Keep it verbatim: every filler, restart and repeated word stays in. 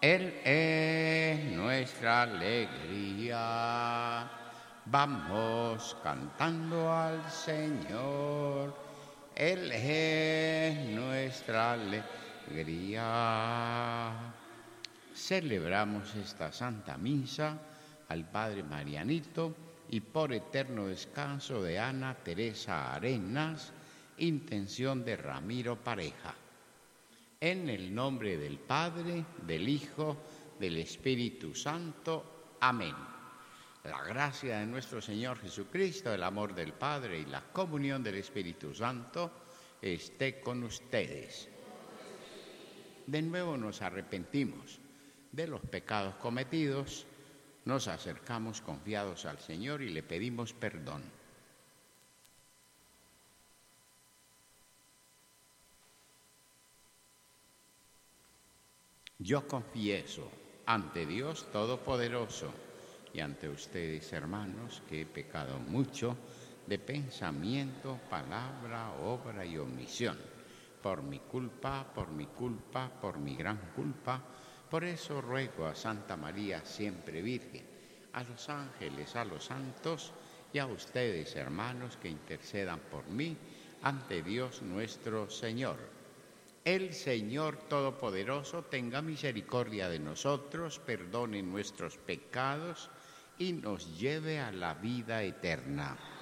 Él es nuestra alegría. Vamos cantando al Señor. Él es nuestra alegría. Celebramos esta Santa Misa al Padre Marianito y por eterno descanso de Ana Teresa Arenas, intención de Ramiro Pareja. En el nombre del Padre, del Hijo, del Espíritu Santo. Amén. La gracia de nuestro Señor Jesucristo, el amor del Padre y la comunión del Espíritu Santo esté con ustedes. De nuevo nos arrepentimos de los pecados cometidos, nos acercamos confiados al Señor y le pedimos perdón. Yo confieso ante Dios Todopoderoso y ante ustedes, hermanos, que he pecado mucho de pensamiento, palabra, obra y omisión. Por mi culpa, por mi culpa, por mi gran culpa. Por eso ruego a Santa María, siempre Virgen, a los ángeles, a los santos y a ustedes, hermanos, que intercedan por mí ante Dios nuestro Señor. El Señor Todopoderoso tenga misericordia de nosotros, perdone nuestros pecados y nos lleve a la vida eterna.